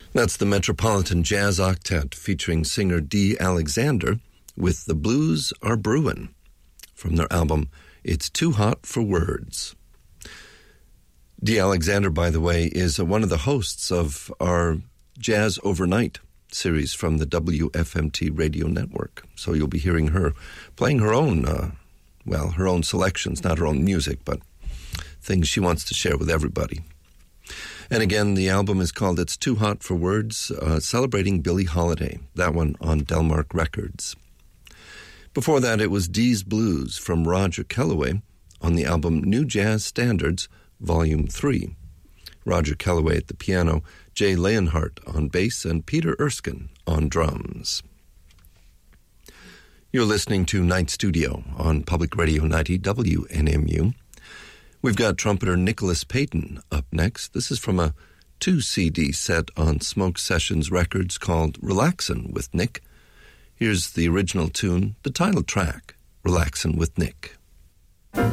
That's the Metropolitan Jazz Octet featuring singer Dee Alexander with The Blues Are Brewin' from their album It's Too Hot for Words. Dee Alexander, by the way, is one of the hosts of our Jazz Overnight series from the WFMT radio network. So you'll be hearing her playing her own, her own selections, not her own music, but things she wants to share with everybody. And again, the album is called It's Too Hot for Words, celebrating Billie Holiday, that one on Delmark Records. Before that, it was Dee's Blues from Roger Kellaway on the album New Jazz Standards, Volume 3. Roger Kellaway at the piano, Jay Leonhardt on bass, and Peter Erskine on drums. You're listening to Night Studio on Public Radio 90 WNMU. We've got trumpeter Nicholas Payton up next. This is from a 2-CD set on Smoke Sessions Records called Relaxin' with Nick. Here's the original tune, the title track, Relaxin' with Nick.